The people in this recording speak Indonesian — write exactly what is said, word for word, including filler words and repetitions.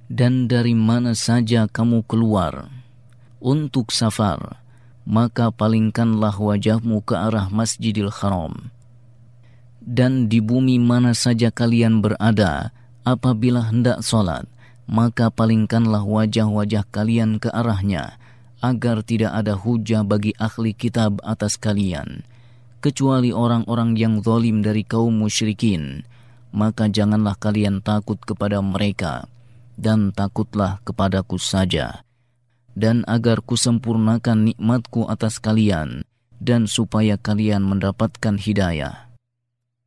Dan dari mana saja kamu keluar untuk safar, maka palingkanlah wajahmu ke arah Masjidil Haram. Dan di bumi mana saja kalian berada, apabila hendak sholat, maka palingkanlah wajah-wajah kalian ke arahnya, agar tidak ada hujah bagi ahli kitab atas kalian, kecuali orang-orang yang zalim dari kaum musyrikin. Maka janganlah kalian takut kepada mereka, dan takutlah kepadaku saja, dan agar kusempurnakan nikmatku atas kalian, dan supaya kalian mendapatkan hidayah.